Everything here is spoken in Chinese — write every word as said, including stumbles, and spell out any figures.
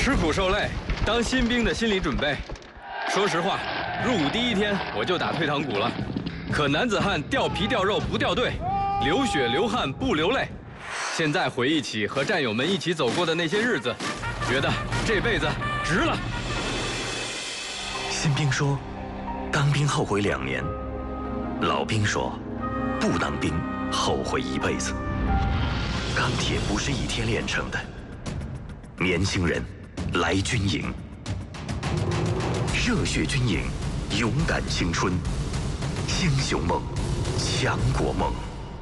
吃苦受累，当新兵的心理准备。说实话，入伍第一天我就打退堂鼓了。可男子汉掉皮掉肉不掉队，流血流汗不流泪。现在回忆起和战友们一起走过的那些日子，觉得这辈子值了。 新兵说，当兵后悔两年；老兵说，不当兵后悔一辈子。钢铁不是一天炼成的。年轻人，来军营，热血军营，勇敢青春，英雄梦，强国梦。